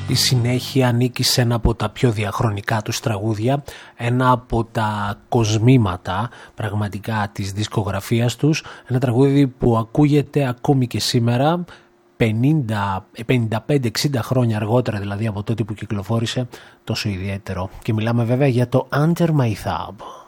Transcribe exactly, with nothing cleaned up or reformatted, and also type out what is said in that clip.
Η συνέχεια ανήκει σε ένα από τα πιο διαχρονικά τους τραγούδια, ένα από τα κοσμήματα πραγματικά της δισκογραφίας τους, ένα τραγούδι που ακούγεται ακόμη και σήμερα, πενήντα, πενήντα πέντε εξήντα χρόνια αργότερα δηλαδή από τότε που κυκλοφόρησε, τόσο ιδιαίτερο. Και μιλάμε βέβαια για το Under My Thumb.